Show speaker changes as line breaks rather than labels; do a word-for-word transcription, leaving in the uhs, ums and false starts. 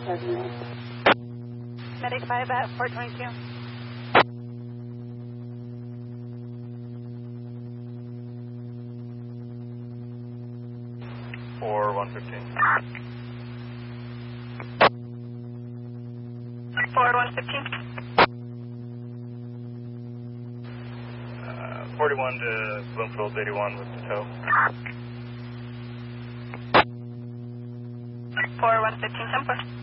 Medic five at four twenty-two.
four one fifteen.
four one fifteen.
Uh, forty-one to Bloomfield eighty-one with the tow.
four one fifteen, ten four.